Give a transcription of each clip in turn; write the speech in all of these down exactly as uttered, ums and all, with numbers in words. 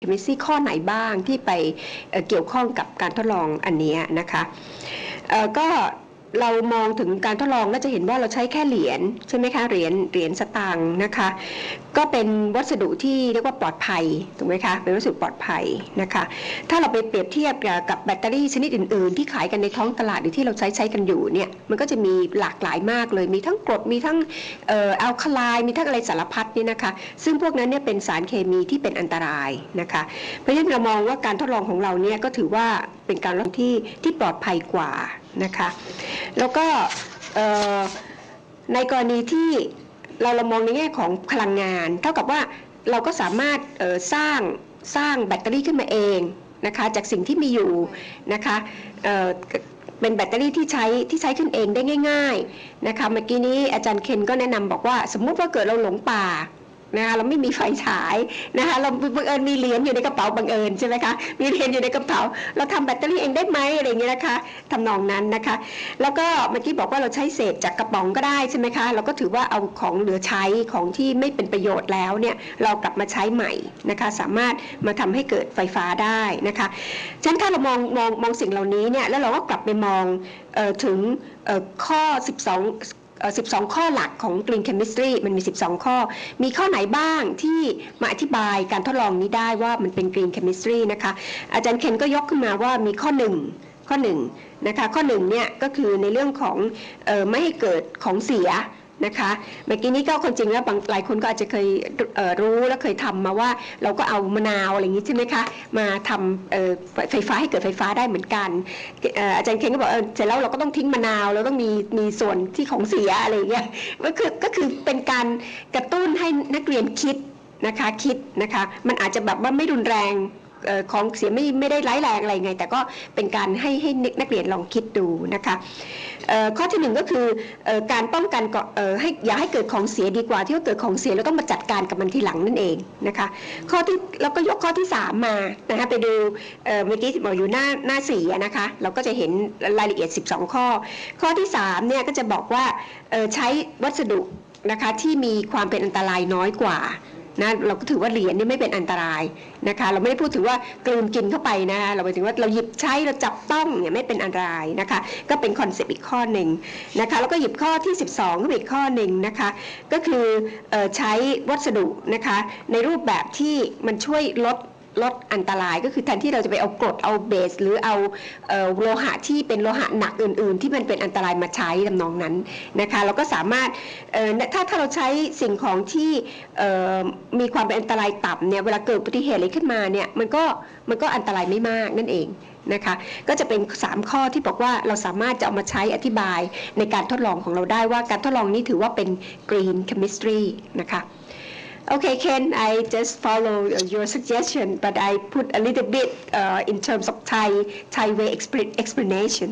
chemistry ข้อไหนบ้างที่ไปเเกี่ยวข้องกับการทดลองอันนี้นะคะก็เรามองถึงการทดลองก็จะเห็นว่าเราใช้แค่เหรียญใช่ไหมคะเหรียญเหรียญสตางค์นะคะก็เป็นวัสดุที่เรียกว่าปลอดภัยถูกไหมคะเป็นวัสดุปลอดภัยนะคะถ้าเราไปเปรียบเทียบกับแบตเตอรี่ชนิดอื่นๆที่ขายกันในท้องตลาดหรือที่เราใช้ใช้กันอยู่เนี่ยมันก็จะมีหลากหลายมากเลยมีทั้งกรดมีทั้งเอ่อแอลคาไลน์มีทั้งอะไรสารพัดนี่นะคะซึ่งพวกนั้นเนี่ยเป็นสารเคมีที่เป็นอันตรายนะคะเพราะฉะนั้นเรามองว่าการทดลองของเราเนี่ยก็ถือว่าเป็นการทดลองที่ที่ปลอดภัยกว่านะคะแล้วก็ในกรณีที่เราเรามองในแง่ของพลังงานเท่ากับว่าเราก็สามารถสร้างสร้างแบตเตอรี่ขึ้นมาเองนะคะจากสิ่งที่มีอยู่นะคะเอ่อเป็นแบตเตอรี่ที่ใช้ที่ใช้ขึ้นเองได้ง่ายๆนะคะเมื่อกี้นี้อาจารย์เคนก็แนะนำบอกว่าสมมุติว่าเกิดเราหลงป่านะคะเราไม่มีไฟฉายนะคะเราบังเอิญมีเหรียญอยู่ในกระเป๋าบังเอิญใช่ไหมคะมีเหรียญอยู่ในกระเป๋าเราทำแบตเตอรี่เองได้ไหมอะไรอย่างเงี้ยนะคะทำนองนั้นนะคะแล้วก็เมื่อกี้บอกว่าเราใช้เศษจากกระป๋องก็ได้ใช่ไหมคะเราก็ถือว่าเอาของเหลือใช้ของที่ไม่เป็นประโยชน์แล้วเนี่ยเรากลับมาใช้ใหม่นะคะสามารถมาทำให้เกิดไฟฟ้าได้นะคะฉะนั้นถ้าเรามองมองมองสิ่งเหล่านี้เนี่ยแล้วเราก็กลับไปมองเอ่อถึงเอ่อข้อสิบสองสิบสองข้อหลักของ Green Chemistry มันมีสิบสองข้อมีข้อไหนบ้างที่มาอธิบายการทดลองนี้ได้ว่ามันเป็น Green Chemistry นะคะอาจารย์เคนก็ยกขึ้นมาว่ามีข้อหนึ่งข้อหนึ่งนะคะข้อหนึ่งเนี่ยก็คือในเรื่องของเอ่อไม่ให้เกิดของเสียนะคะเมื่อกี้นี้ก็คนจริงแล้วบางหลายคนก็อาจจะเคยเอ่อรู้และเคยทำมาว่าเราก็เอามะนาวอะไรอย่างนี้ใช่ไหมคะมาทำเอ่อไฟฟ้าให้เกิดไฟฟ้าได้เหมือนกันเอ่ออาจารย์เคนก็บอกเออเสร็จแล้วเราก็ต้องทิ้งมะนาวเราต้องมีมีส่วนที่ของเสียอะไรอย่างเงี้ยก็คือก็คือเป็นการกระตุ้นให้นักเรียนคิดนะคะคิดนะคะมันอาจจะแบบว่าไม่รุนแรงของเสียไม่ไม่ได้ร้ายแรงอะไรไงแต่ก็เป็นการให้ให้นักเรียนลองคิดดูนะคะข้อที่หนึ่งก็คือการป้องกันให้อย่าให้เกิดของเสียดีกว่าที่ว่าเกิดของเสียแล้วต้องมาจัดการกับมันทีหลังนั่นเองนะคะข้อที่เราก็ยกข้อที่สามมานะคะไปดูเมื่อกี้บอกอยู่หน้าหน้าสี่นะคะเราก็จะเห็นรายละเอียดสิบสองข้อข้อที่สามเนี่ยก็จะบอกว่าใช้วัสดุนะคะที่มีความเป็นอันตรายน้อยกว่านะเราก็ถือว่าเหรียญนี่ไม่เป็นอันตรายนะคะเราไม่ได้พูดถึงว่ากลืนกินเข้าไปนะเราหมายถึงว่าเราหยิบใช้เราจับต้องเนี่ยไม่เป็นอันตรายนะคะก็เป็นคอนเซปต์อีกข้อหนึ่งนะคะแล้วก็หยิบข้อที่สิบสองขึ้นอีกข้อหนึ่งนะคะก็คือใช้วัสดุนะคะในรูปแบบที่มันช่วยลดลดอันตรายก็คือแทนที่เราจะไปเอากรดเอาเบสหรือเอาโลหะที่เป็นโลหะหนักอื่นๆที่มันเป็นอันตรายมาใช้ทำนองนั้นนะคะเราก็สามารถถ้าถ้าเราใช้สิ่งของที่มีความเป็นอันตรายต่ำเนี่ยเวลาเกิดอุบัติเหตุอะไรขึ้นมาเนี่ยมันก็มันก็อันตรายไม่มากนั่นเองนะคะก็จะเป็นสามข้อที่บอกว่าเราสามารถจะเอามาใช้อธิบายในการทดลองของเราได้ว่าการทดลองนี้ถือว่าเป็น Green Chemistry นะคะ Okay, Ken, I just follow your suggestion, but I put a little bit uh, in terms of Thai Thai way explanation.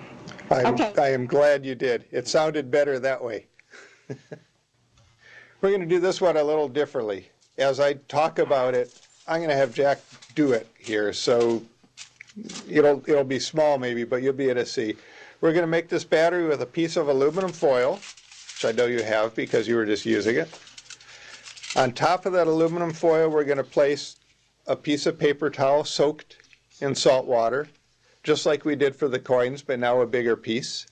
I'm, okay. I am glad you did. It sounded better that way. We're going to do this one a little differently. As I talk about it, I'm going to have Jack do it here, so it'll it'll be small maybe, but you'll be able to see. We're going to make this battery with a piece of aluminum foil, which I know you have because you were just using it. On top of that aluminum foil, we're going to place a piece of paper towel soaked in salt water, just like we did for the coins, but now a bigger piece.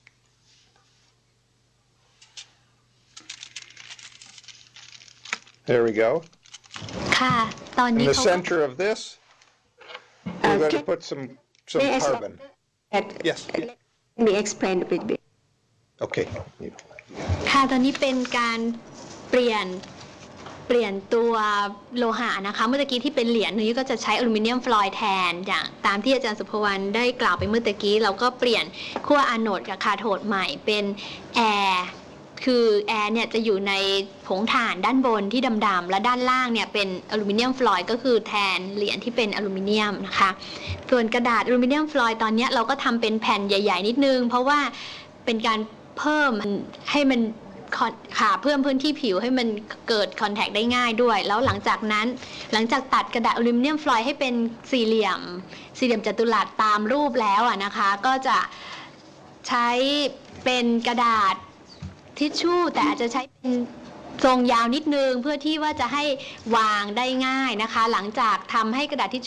There we go. In the center of this, we're going to put some, some carbon. Yes. Let me explain a bit. Okay. ค่ะตอนนี้เป็นการเปลี่ยนเปลี่ยนตัวโลหะนะคะเมื่อกี้ที่เป็นเหรียญนี้ก็จะใช้อลูมิเนียมฟลอยด์แทนอย่างตามที่อาจารย์สุภวรรณได้กล่าวไปเมื่อกี้เราก็เปลี่ยนขั้วอะโนดกับคาโทดใหม่เป็นแอร์คือแอร์เนี่ยจะอยู่ในผงถ่านด้านบนที่ดำๆและด้านล่างเนี่ยเป็นอลูมิเนียมฟลอยด์ก็คือแทนเหรียญที่เป็นอลูมิเนียมนะคะส่วนกระดาษอลูมิเนียมฟลอยด์ตอนนี้เราก็ทำเป็นแผ่นใหญ่ๆนิดนึงเพราะว่าเป็นการเพิ่มให้มันค่ะเพิ่มพื้นที่ผิวให้มันเกิดคอนแทคได้ง่ายด้วยแล้วหลังจากนั้นหลังจากตัดกระดาษอลูมิเนียมฟลอยด์ให้เป็นสี่เหลี่ยมสี่เหลี่ยมจัตุรัสตามรูปแล้วอ่ะนะคะก็จะใช้เป็นกระดาษทิชชู่แต่อาจจะใช้เป็นทรงยาวนิดนึงเพื่อที่ว่าจะให้วางได้ง่ายนะคะ หลังจากทำให้กระดาษทิช